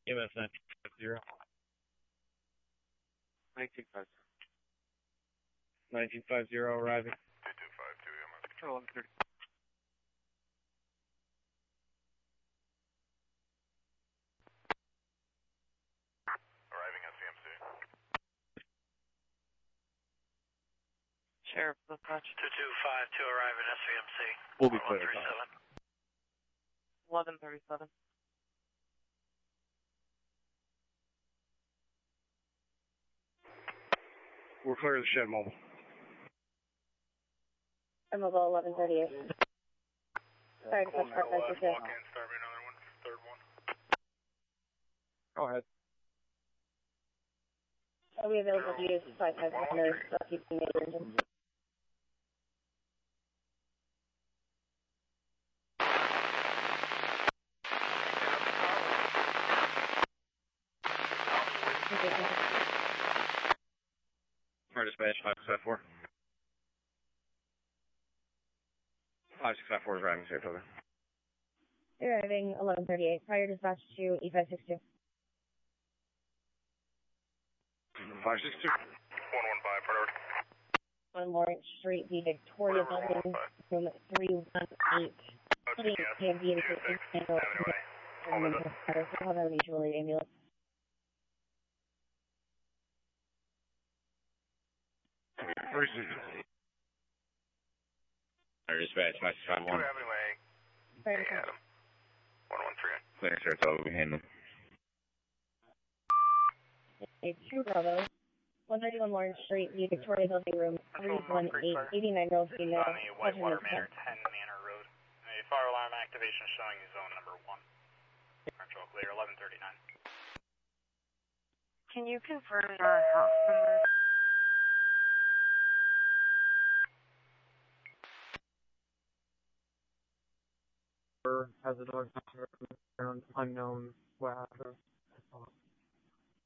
EMS 1950. 1950 arriving. 2252 EMS. 1130. Arriving at CMC. Sheriff, dispatch. 2252 arriving at SVMC. We'll be clear. 1137. We're clear of the shed mobile. Mobile 1138. Sorry to push part Walk in, start me another one. Third one. Go ahead. Are we available to use 5500 keeping the engine? Our dispatch 5654. 5654 is driving Saratoga. Arriving 1138. Prior dispatch to E562. 562. 115 priority. On Lawrence Street, the Victoria Building, room 318. Putting KMV into handle. Still have a mutually ambulance. Our dispatch 5651. 2 Avenue A. Hey, Adam. 113. Clear Saratoga, we handle. A 2 Bravo. 131 Lawrence Street, the Victoria Building, room 318. 89-year-old female. On the Whitewater Manor 10 Manor Road. A fire alarm activation showing zone number 1. Control clear, 1139. Can you confirm the house number? Has a dog around unknown where.